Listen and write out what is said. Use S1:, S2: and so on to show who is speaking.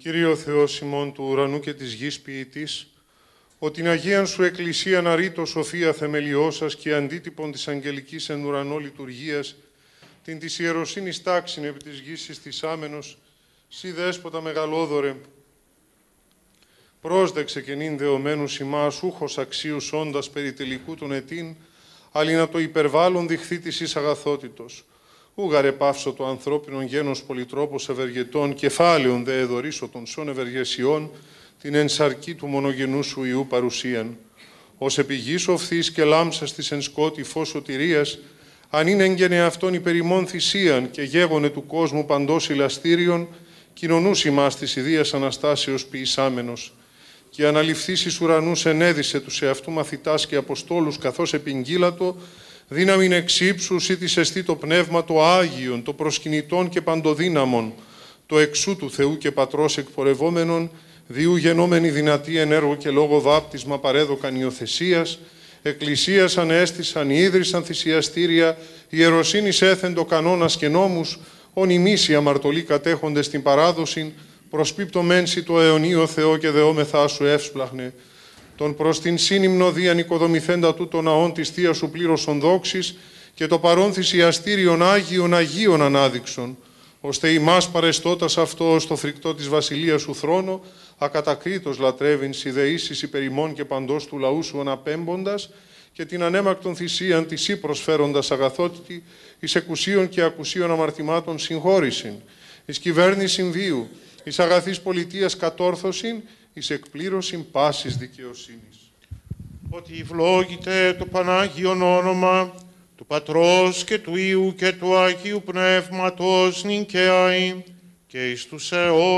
S1: Κύριε ο Θεός ημών του ουρανού και της γης ποιητής, ο την Αγίαν Σου Εκκλησία αρήτω σοφία θεμελιώσας και αντίτυπον της αγγελικής εν ουρανό λειτουργίας, την της ιεροσύνης τάξην επί της γης ιστισάμενος, σύ δέσποτα μεγαλόδωρε, πρόσδεξε και νυν δεωμένους ημάς, ούχος αξίους όντας περιτελικού των αιτήν, αλλη να το υπερβάλλον διχθεί της εις αγαθότητος. Ούγαρε πάυσο το ανθρώπινον γένος πολυτρόπος ευεργετών, κεφάλαιον δε εδωρήσω των σών ευεργεσιών, την ενσαρκή του μονογενού Σου Υιού παρουσίαν. Ως επιγής οφθής και λάμψας της εν σκότη φως σωτηρίας, αν είναι έγκαινε αυτόν υπερημών θυσίαν και γέγονε του κόσμου παντός ηλαστήριον, κοινωνούς ημάς της ιδίας Αναστάσεως ποιησάμενος. Και αναληφθείς εις ουρανούς ενέδισε τους εαυτού μαθητάς και αποστόλους καθώς επιγγείλατο, δύναμην εξύψους ή της εστί το πνεύμα το Άγιον, το προσκυνητών και παντοδύναμον, το εξού του Θεού και Πατρός εκπορευόμενον, διού γενόμενη δυνατή εν έργο και λόγο βάπτισμα παρέδωκαν υιοθεσίας, εκκλησίας ανέστησαν, ίδρυσαν θυσιαστήρια, ιεροσύνης έθεντο κανόνας και νόμους, ον ημείς οι αμαρτωλοί κατέχοντες την παράδοση, προσπίπτωμένσι το αιωνίο Θεό και δεόμεθά Σου εύσπλαχνε. Τον προς την σύνυμνο δίαν οικοδομηθέντα τούτο ναών της Θείας Σου πλήρωσον δόξης και το παρόν θυσιαστήριον Άγιον Αγίων ανάδειξον, ώστε ημάς παρεστώτας αυτό στο φρικτό της βασιλείας Σου θρόνο, ακατακρίτως λατρεύειν σιδεήσεις υπερημών και παντός του λαού Σου αναπέμποντας και την ανέμακτον θυσίαν της Ή προσφέροντας αγαθότητη, εις εκουσίων και ακουσίων αμαρτημάτων συγχώρησιν, εις κυβέρνησιν βίου, εις αγαθής πολιτείας κατόρθωσιν, εις εκπλήρωσιν πάσης δικαιοσύνης.
S2: Ότι ευλόγητε το Πανάγιον όνομα του Πατρός και του Υιού και του Αγίου Πνεύματος νυν και αεί και εις τους αιώνας.